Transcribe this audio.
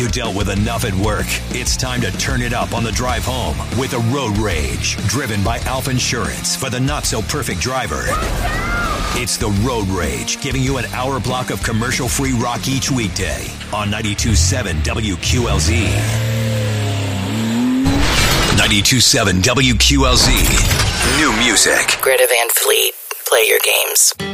You dealt with enough at work. It's time to turn it up on the drive home with a Road Rage, driven by Alpha Insurance for the not-so-perfect driver. It's the Road Rage, giving you an hour block of commercial-free rock each weekday on 92.7 WQLZ. 92.7 WQLZ. New music. Greta Van Fleet. Play your games.